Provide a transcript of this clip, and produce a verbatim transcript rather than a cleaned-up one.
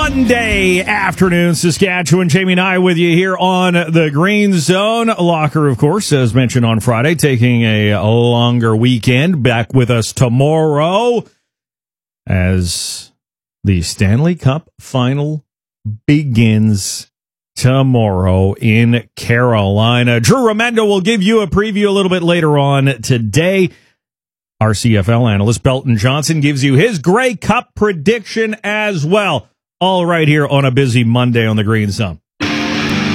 Monday afternoon, Saskatchewan. Jamie and I with you here on the Green Zone. Locker, of course, as mentioned on Friday, taking a longer weekend. Back with us tomorrow as the Stanley Cup final begins tomorrow in Carolina. Drew Remendo will give you a preview a little bit later on today. Our C F L analyst, Belton Johnson, gives you his Grey Cup prediction as well. All right here on a busy Monday on the Green Zone.